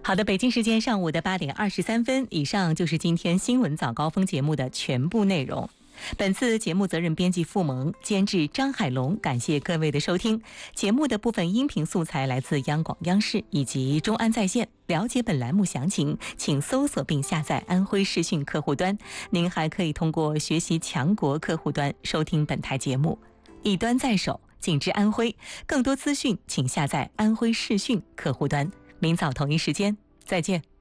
好的，北京时间上午的8:23，以上就是今天新闻早高峰节目的全部内容。本次节目责任编辑付萌，监制张海龙，感谢各位的收听。节目的部分音频素材来自央广央视以及中安在线。了解本栏目详情，请搜索并下载安徽视讯客户端。您还可以通过学习强国客户端收听本台节目。一端在手，尽知安徽。更多资讯，请下载安徽视讯客户端。明早同一时间再见。